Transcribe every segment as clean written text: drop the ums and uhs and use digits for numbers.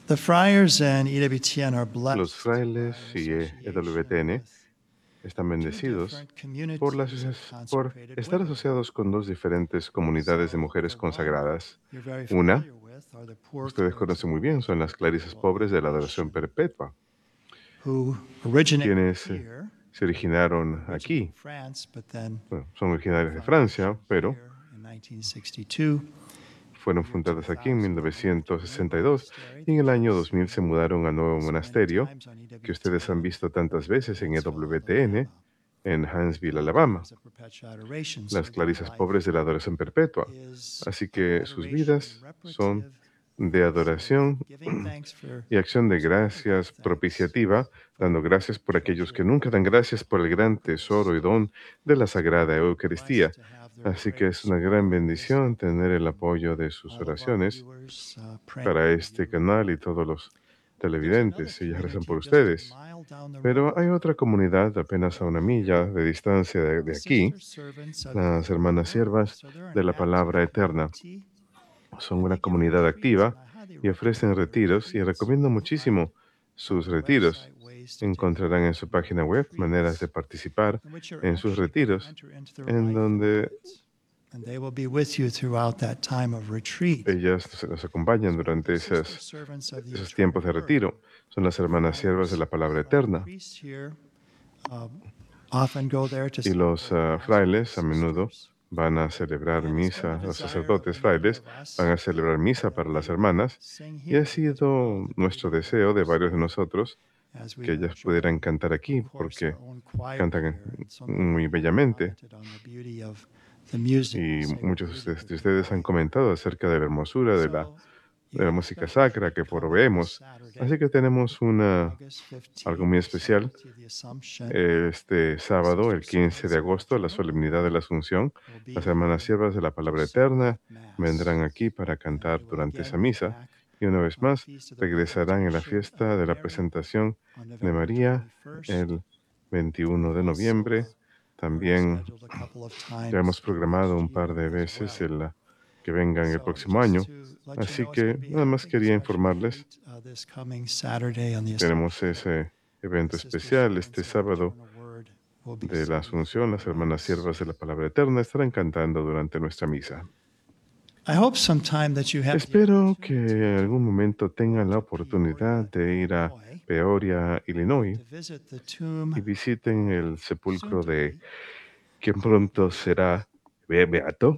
The friars and EWTN are Los blessed frailes by y association EWTN with están two bendecidos different communities of por consecrated estar women. asociados con dos diferentes comunidades de So, mujeres the one consagradas. you're very Una, familiar with are the poor ustedes clares conocen muy of bien, son las clarisas perpetual pobres de la adoración adoration, perpetua, who originated quienes here, se originaron originally in aquí. France, but then Bueno, son originarias de Francia, foundation pero here in 1962. In fueron the year fundadas aquí en 2000, they moved to a new 1962 monastery y en that el año you've 2000 se mudaron al nuevo so many monasterio times on que ustedes han EWTN visto tantas in veces en Huntsville, EWTN Alabama. en The Huntsville, poor Alabama, clares of perpetual adoration. So las their clarisas life pobres de la adoración perpetua. is Así of que sus adoration, vidas son reparative, de thanksgiving, adoración giving thanks for y acción de those who never give gracias thanks, propiciativa, for dando the great gracias por aquellos treasure que nunca dan of gracias por el gran tesoro y Eucharist. don de la Sagrada We're Eucaristía. blessed to have their Así que prayers es una gran supporting this bendición tener el and apoyo de sus all of our oraciones viewers praying para for este you. canal y todos los But there's another televidentes. Ellas rezan por community just a ustedes. mile down the Pero road hay otra comunidad apenas a from una milla here, de distancia de the aquí, sister servants of the las hermanas eternal word. siervas So they're an de la active palabra eterna. community, Son and una they give comunidad retreats, activa and I highly y ofrecen recommend their retiros y retreats. You recomiendo will find muchísimo on sus their retiros. website ways to take Encontrarán en part su in their página web maneras de retreats participar in which you're en sus actually going to retiros, enter into their en life and donde heart. And they will be with you throughout that time of retreat. ellas nos acompañan So durante the sister servants of the esos eternal tiempos de retiro. word, Son las the hermanas siervas de friars la palabra and the eterna. priests here uh, often go there to Y los celebrate mass with the frailes a menudo sisters. van a celebrar And it's been the misa, los desire of sacerdotes many frailes of van us a celebrar misa that para las they would hermanas. sing Y ha here because we know sido the nuestro beauty of the deseo de varios de Eucharist nosotros as que we ellas pudieran enjoy, cantar of aquí course, porque our own choir cantan here. And so many muy of you have bellamente. commented on the beauty of the music, the Y sacred muchos music that de they ustedes han provide. comentado acerca de la hermosura So de you la música especially sacra should que come here this proveemos. Así Saturday, que tenemos August algo 15th, muy the especial Solemnity of the Assumption. este The sábado, sister el 15 de servants of the agosto, la eternal solemnidad de word la Asunción. will be Las hermanas here siervas de la to palabra eterna celebrate Mass. vendrán aquí para And they cantar will durante again esa be misa back y una vez on the más Feast of the regresarán en la Presentation fiesta of de la Mary presentación on de November María 21st. el 21 We've de also noviembre. already También scheduled a couple of ya hemos times for programado next un par year de as veces well. que vengan el So próximo just año. to let you Así know what's going que to be nada más happening, quería especially informarles, tonight, this coming Saturday on the tenemos Assumption, ese the evento sister especial este servants of the sábado eternal word will be de la singing Asunción. for Las hermanas us. siervas de la palabra eterna estarán cantando durante nuestra misa. I hope sometime that you have the Espero que opportunity en to algún momento go tengan la to oportunidad Peoria, de ir a Illinois, Peoria, Illinois, to visit the tomb y visiten of el soon sepulcro to de be quien pronto beatified será beato,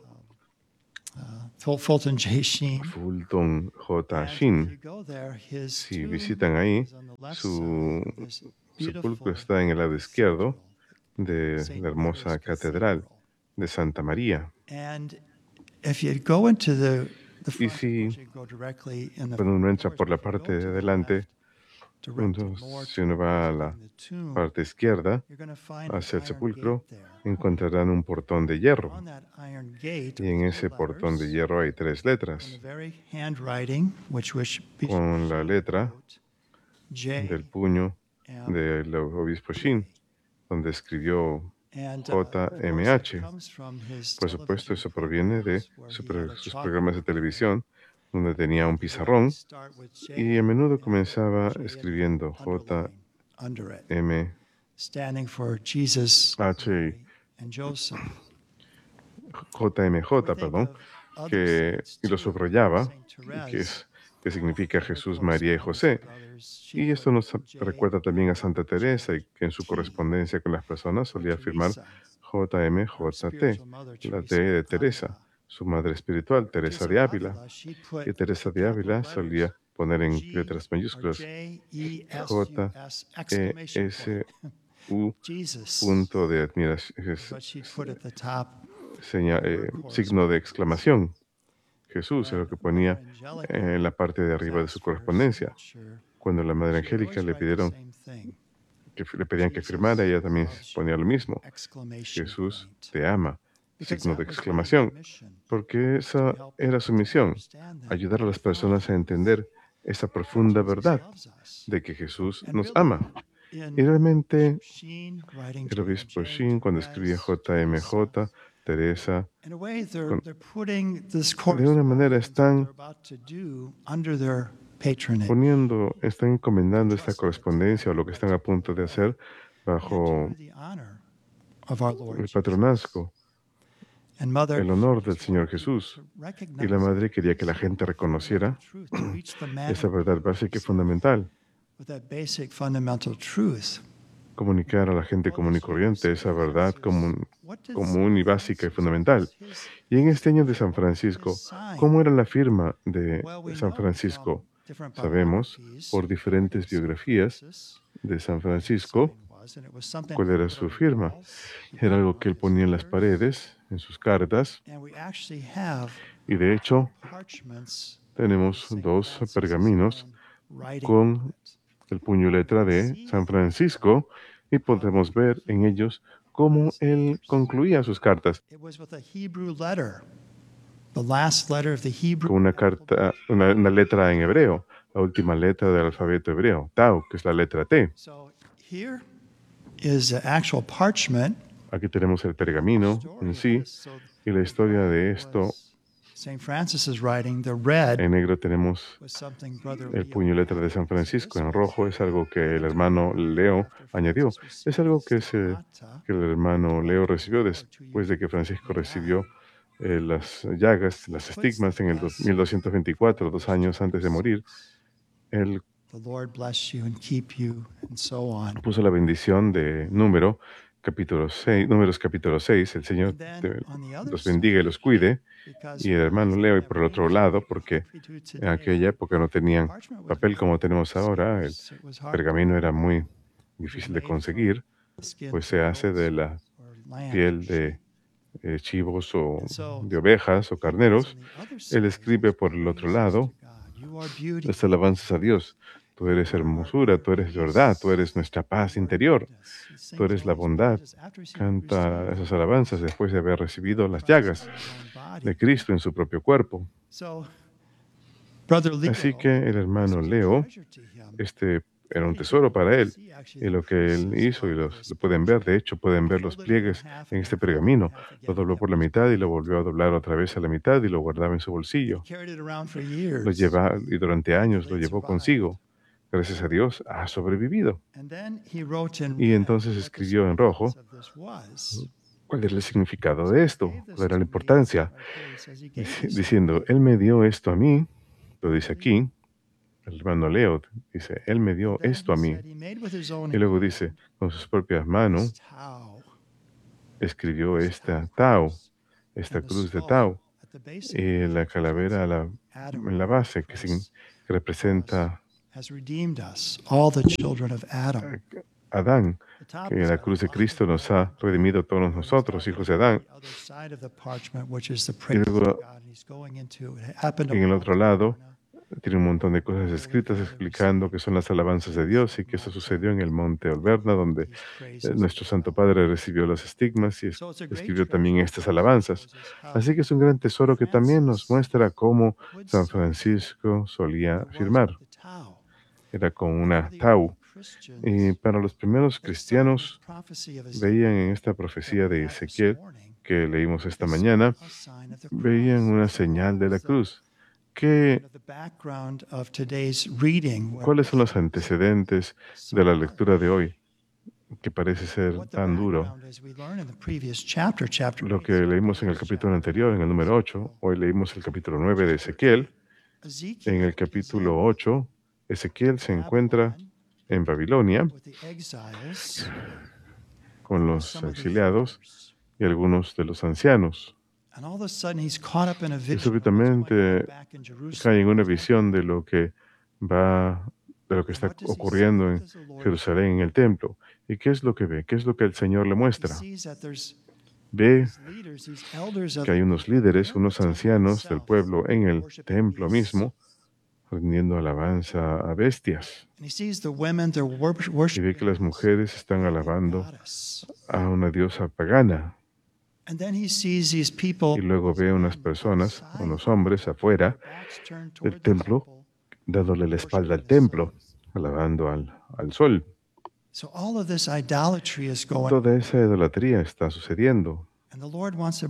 Fulton J. Sheen. Fulton J. And if you Sheen. go there, his Si tomb visitan ahí, is on the left side su of this sepulcro beautiful está en el lado izquierdo cathedral, de la St. Mary's hermosa catedral Cathedral. de Santa María. And if you go into the Y front, of si course, you go directly in the cuando front uno entra doors, por but la if you parte go de to the adelante, left, directed more si uno toward va a visiting la the tomb, parte izquierda, you're going to find an hacia el iron gate sepulcro, there. encontrarán un portón de And hierro. on that iron gate Y are en three ese portón de letters hierro hay 3 in the letras, very handwriting which Bishop con la Sheen letra wrote, del J. puño M. del obispo Shin, H. donde escribió And of course, it JMH. comes from his Por supuesto, television eso proviene de programs where he had a sus programas de chalkboard there. televisión, donde tenía un And he would always pizarrón start with y J a menudo and put comenzaba J and then escribiendo underline under it, JMH standing for Jesus, y Mary, and Joseph. We JMJ, think perdón, of other saints y lo too, like subrayaba, Saint que Therese, significa her Jesús, María y correspondence José. with others. She Y put esto nos J recuerda también a Santa Teresa, y que en su T correspondencia con las personas for solía firmar Teresa, her JMJT, spiritual mother, la T Teresa of de Teresa, Avila. su madre espiritual, Teresa Teresa de of Ávila. Avila, she Y put Teresa in de capital Ávila letters solía poner en G letras or mayúsculas JESUS exclamation point. JESU Jesus punto de admiración, is what she'd put at the top of her signo de correspondence. exclamación. Jesús es When lo que Mother ponía Angelica en la parte de was arriba de su asked for her correspondencia. signature, Cuando la Madre she would Angélica always le write the pidieron same thing. le pedían que firmara, Jesus ella también loves ponía you! lo mismo. Exclamation Jesús point. te ama, Because signo de that was really her exclamación, mission, porque to esa help era su people to misión, understand that ayudar a las profound personas a entender esa that profunda Jesus verdad loves us. de que Jesús And nos really, ama. Y in realmente Bishop Sheen writing el obispo JMJ, Shin, cuando escribía Therese, Teresa, JMJ, Teresa, in a way, they're con- putting this de una manera correspondence that están they're about to do under their patronage. están encomendando esta correspondencia o lo que están a punto de hacer bajo And to the honor of our Lord el Jesus. patronazgo, And Mother el honor del Señor wanted Jesús. to Y la recognize madre quería que la gente reconociera truth, to reach the man esa verdad básica y fundamental, with that basic fundamental truth. comunicar a la gente común y corriente esa verdad común y básica y fundamental. Y en este año de San Francisco, ¿cómo era la firma de San Francisco? Sabemos por diferentes biografías de San Francisco cuál era su firma. Era algo que él ponía en las paredes, en sus cartas, y de hecho tenemos 2 pergaminos con el puño y letra de San Francisco y podemos ver en ellos cómo él concluía sus cartas con una letra en hebreo, la última letra del alfabeto hebreo, Tau, que es la letra T. Aquí tenemos el pergamino en sí y la historia de esto. En negro tenemos el puño y letra de San Francisco. En rojo es algo que el hermano Leo añadió. Es algo que el hermano Leo recibió después de que Francisco recibió las llagas, las estigmas en el 1224, 2 años antes de morir. Él puso la bendición de Números capítulo 6, el Señor los bendiga y los cuide. Y el hermano Leo, y por el otro lado, porque en aquella época no tenían papel como tenemos ahora, el pergamino era muy difícil de conseguir, pues se hace de la piel de chivos o de ovejas o carneros. Él escribe por el otro lado las alabanzas a Dios. Tú eres hermosura, tú eres verdad, tú eres nuestra paz interior, tú eres la bondad. Canta esas alabanzas después de haber recibido las llagas de Cristo en su propio cuerpo. Así que el hermano Leo, era un tesoro para él. Y lo que él hizo, y lo pueden ver, de hecho, pueden ver los pliegues en este pergamino. Lo dobló por la mitad y lo volvió a doblar otra vez a la mitad y lo guardaba en su bolsillo. Y durante años lo llevó consigo. Gracias a Dios, ha sobrevivido. Y entonces escribió en rojo cuál era el significado de esto, cuál era la importancia, diciendo, Él me dio esto a mí, lo dice aquí, el hermano Leo dice, Él me dio esto a mí. Y luego dice, con sus propias manos, escribió esta Tau, esta cruz de Tau, y la calavera en la base, que representa Adán, que la cruz de Cristo nos ha redimido a todos nosotros, hijos de Adán. Y luego, en el otro lado, tiene un montón de cosas escritas explicando que son las alabanzas de Dios y que eso sucedió en el monte Olverna, donde nuestro Santo Padre recibió los estigmas y escribió también estas alabanzas. Así que es un gran tesoro que también nos muestra cómo San Francisco solía firmar. Era con una Tau. Y para los primeros cristianos veían en esta profecía de Ezequiel que leímos esta mañana, veían una señal de la cruz. ¿Cuáles son los antecedentes de la lectura de hoy, que parece ser tan duro? Lo que leímos en el capítulo anterior, en el número 8, hoy leímos el capítulo 9 de Ezequiel. En el capítulo 8, Ezequiel se encuentra en Babilonia con los exiliados y algunos de los ancianos. Y súbitamente cae en una visión de lo que está ocurriendo en Jerusalén, en el templo. ¿Y qué es lo que ve? ¿Qué es lo que el Señor le muestra? Ve que hay unos líderes, unos ancianos del pueblo en el templo mismo, rindiendo alabanza a bestias. Y ve que las mujeres están alabando a una diosa pagana. Y luego ve unas personas, unos hombres afuera del templo, dándole la espalda al templo, alabando al sol. Toda esa idolatría está sucediendo.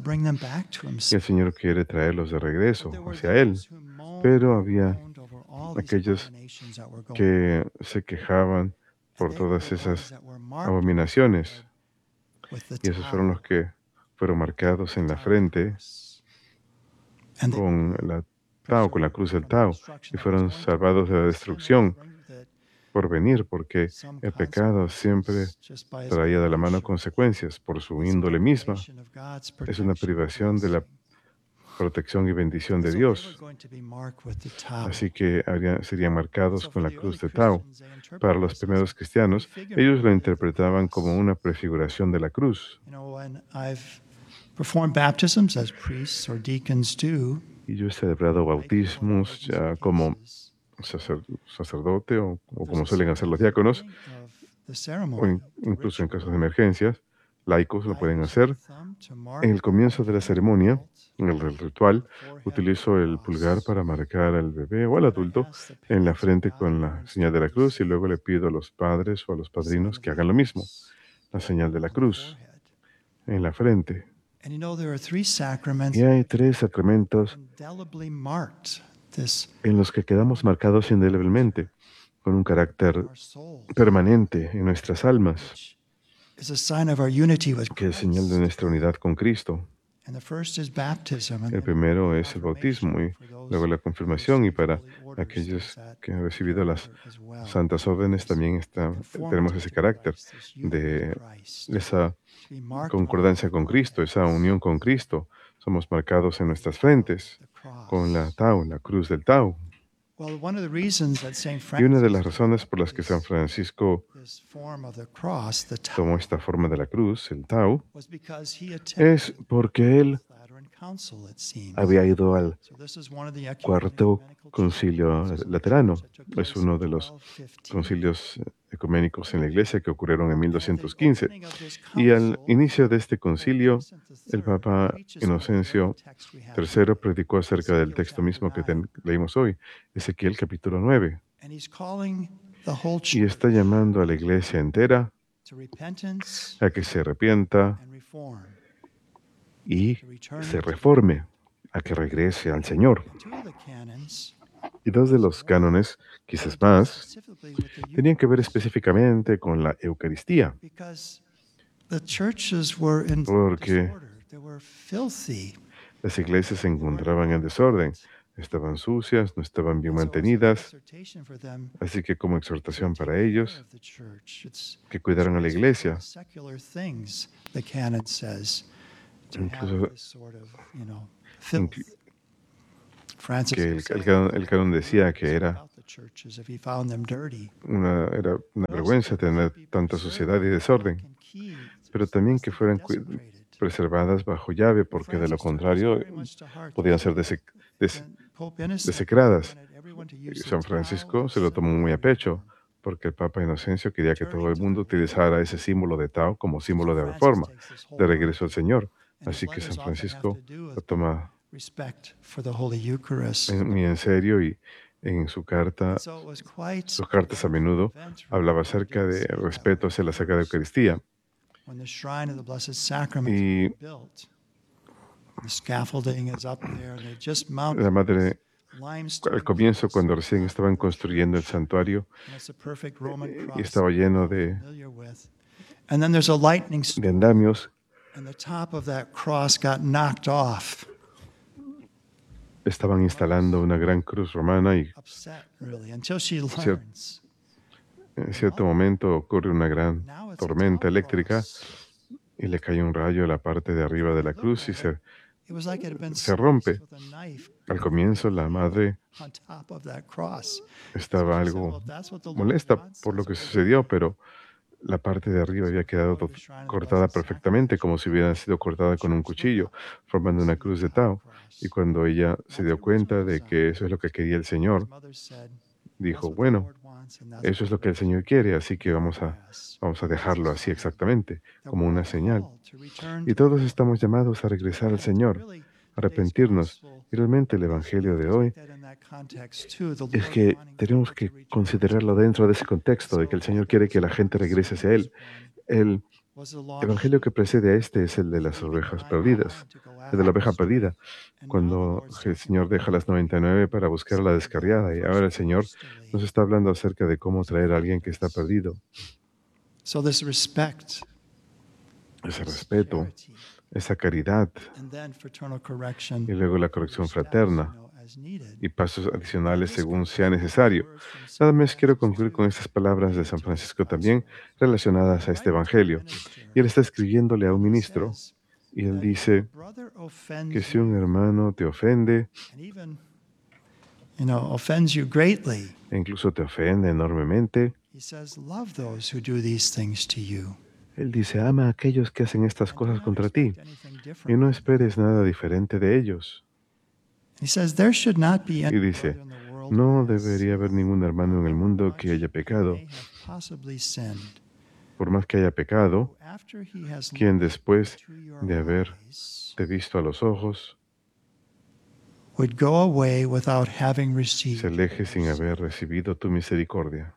Y el Señor quiere traerlos de regreso hacia Él. Pero había aquellos que se quejaban por todas esas abominaciones. Y esos fueron los que fueron marcados en la frente con la Tao, con la cruz del Tao, y fueron salvados de la destrucción por venir, porque el pecado siempre traía de la mano consecuencias por su índole misma. Es una privación de la protección y bendición de Dios. Así que serían marcados con la cruz de Tao. Para los primeros cristianos, ellos lo interpretaban como una prefiguración de la cruz. Y yo he celebrado bautismos ya como sacerdote o como suelen hacer los diáconos, o incluso en casos de emergencias, laicos lo pueden hacer. En el comienzo de la ceremonia, en el ritual, utilizo el pulgar para marcar al bebé o al adulto en la frente con la señal de la cruz y luego le pido a los padres o a los padrinos que hagan lo mismo, la señal de la cruz en la frente. Y hay 3 sacramentos en los que quedamos marcados indeleblemente, con un carácter permanente en nuestras almas, que es señal de nuestra unidad con Cristo. El primero es el bautismo y luego la confirmación, y para aquellos que han recibido las santas órdenes también tenemos ese carácter de esa concordancia con Cristo, esa unión con Cristo. Somos marcados en nuestras frentes con la Tao, la cruz del Tao. Y una de las razones por las que San Francisco tomó esta forma de la cruz, el Tao, es porque él había ido al cuarto concilio laterano. Es uno de los concilios ecuménicos en la Iglesia que ocurrieron en 1215. Y al inicio de este concilio, el Papa Inocencio III predicó acerca del texto mismo que leímos hoy, Ezequiel capítulo 9. Y está llamando a la Iglesia entera a que se arrepienta y se reforme, a que regrese al Señor. Y 2 de los cánones, quizás más, tenían que ver específicamente con la Eucaristía, porque las iglesias se encontraban en desorden, estaban sucias, no estaban bien mantenidas, así que como exhortación para ellos, que cuidaran a la iglesia. Incluso que el canon decía que era una vergüenza tener tanta suciedad y desorden, pero también que fueran preservadas bajo llave, porque de lo contrario podían ser desecradas. Y San Francisco se lo tomó muy a pecho, porque el Papa Inocencio quería que todo el mundo utilizara ese símbolo de Tao como símbolo de reforma, de regreso al Señor. Así que San Francisco lo toma muy en serio, y en sus cartas a menudo hablaba acerca de respeto hacia la Sagrada Eucaristía. Y la madre, al comienzo, cuando recién estaban construyendo el santuario, y estaba lleno de andamios, estaban instalando una gran cruz romana y en cierto momento ocurre una gran tormenta eléctrica y le cae un rayo a la parte de arriba de la cruz y se rompe. Al comienzo la madre estaba algo molesta por lo que sucedió, pero la parte de arriba había quedado cortada perfectamente, como si hubiera sido cortada con un cuchillo, formando una cruz de Tao. Y cuando ella se dio cuenta de que eso es lo que quería el Señor, dijo, bueno, eso es lo que el Señor quiere, así que vamos a dejarlo así exactamente, como una señal. Y todos estamos llamados a regresar al Señor, a arrepentirnos. Y realmente el Evangelio de hoy es que tenemos que considerarlo dentro de ese contexto, de que el Señor quiere que la gente regrese hacia Él. Él El evangelio que precede a este es el de las ovejas perdidas, el de la oveja perdida, cuando el Señor deja las 99 para buscar a la descarriada. Y ahora el Señor nos está hablando acerca de cómo traer a alguien que está perdido. So this respect, Ese respeto, esa caridad and then fraternal correction y luego la through corrección steps, fraterna as needed. y pasos adicionales según sea necesario. Nada más quiero concluir con estas palabras de San Francisco también relacionadas a este Evangelio. Y él está escribiéndole a un ministro y él dice que si un hermano te ofende, And even, offends you greatly, e incluso te ofende enormemente, he says, love those who do these things to you. él dice, ama a aquellos que hacen estas And do cosas not contra ti expect anything different y no from them. esperes nada diferente de ellos. He says, there should not be Y any dice, brother in the world no who has debería haber ningún hermano en el mundo que haya much he pecado. may have possibly sinned. Por más que haya pecado, After he has quien looked después into your de haberte eyes visto a los ojos would go away without having se received aleje your sin mercy. haber recibido tu misericordia.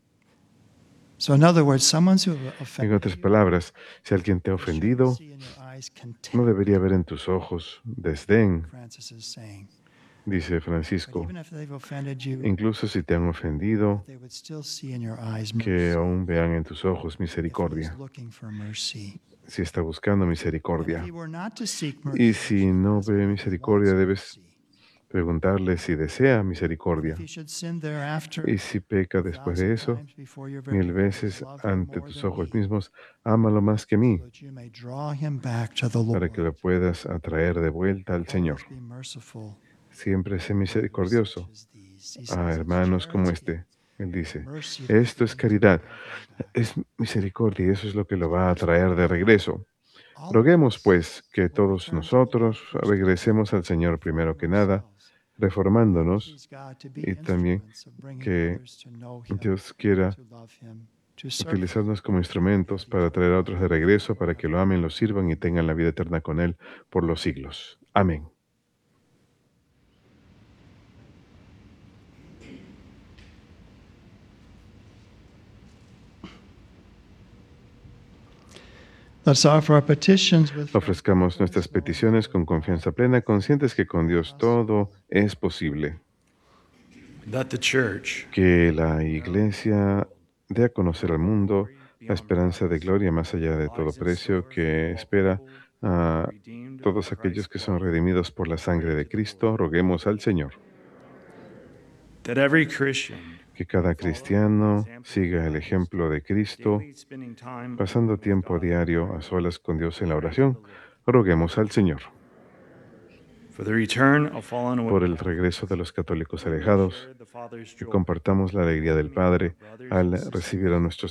So in other words, someone who En offended otras you, palabras, si alguien te ha they shouldn't ofendido, see in your eyes contempt, no debería haber en tus ojos desdén, Francis is saying. dice But Francisco. even if they've offended you, Incluso si te han ofendido, they would still see in your eyes que mercy aún vean en tus ojos if he was misericordia, looking for mercy. si está buscando And if misericordia. he were not to seek Y mercy, si no ve misericordia, debes preguntarle si desea misericordia. if he should sin thereafter, Y si peca después de eso, 1000 veces ante tus ojos mismos, ámalo más que mí, so that you may draw him back to the para Lord. que lo puedas atraer de vuelta al Señor. Always be merciful, Siempre sé brothers misericordioso such as these. He a says, hermanos como charity, este. Él dice, mercy esto es that caridad, brings you back. es misericordia y eso es lo que lo va a traer de regreso. All of Roguemos, us pues, que will todos return to the Lord nosotros first regresemos al Señor primero que nada, ourselves. reformándonos, Please God to be y también instruments of bringing que others to know him, Dios quiera to love him, to serve him. utilizarnos como instrumentos para traer a otros de regreso, para que lo amen, lo sirvan y tengan la vida eterna con Él por los siglos. Amén. Let's offer our petitions with Ofrezcamos nuestras peticiones con confianza plena, conscientes que con Dios todo es posible. That the church Que la Iglesia dé a conocer al mundo la esperanza de gloria más allá de todo precio que espera a todos aquellos que son redimidos por la sangre de Cristo. Roguemos al Señor. that every Christian Que cada cristiano siga el ejemplo de Cristo, daily spending time pasando tiempo diario a solas con Dios en la oración. Roguemos al Señor. for the return of fallen away, Por el regreso de los católicos alejados, share the Father's que joy. compartamos la alegría del Padre al recibir a nuestros